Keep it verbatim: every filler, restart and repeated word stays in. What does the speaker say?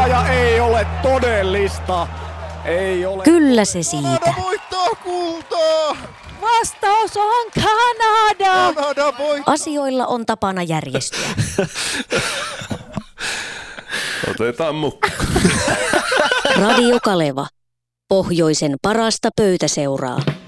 unelmia ja ei ole todellista. Ei ole. Kyllä se siitä. Kanada voittaa kultaa! Vastaus on Kanada! Kanada voittaa! Asioilla on tapana järjestyä. Otetaan mukaan. Radio Kaleva. Pohjoisen parasta pöytäseuraa.